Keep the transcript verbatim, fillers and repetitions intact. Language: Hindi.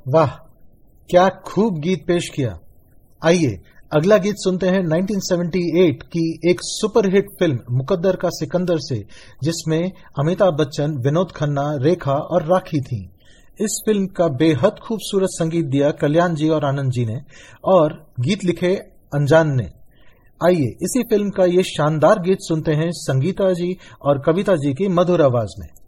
वाह, क्या खूब गीत पेश किया। आइए अगला गीत सुनते हैं उन्नीस सौ अठहत्तर की एक सुपरहिट फिल्म मुकद्दर का सिकंदर से, जिसमें अमिताभ बच्चन, विनोद खन्ना, रेखा और राखी थीं। इस फिल्म का बेहद खूबसूरत संगीत दिया कल्याण जी और आनंद जी ने, और गीत लिखे अनजान ने। आइए इसी फिल्म का ये शानदार गीत सुनते हैं संगीता जी और कविता जी की मधुर आवाज में।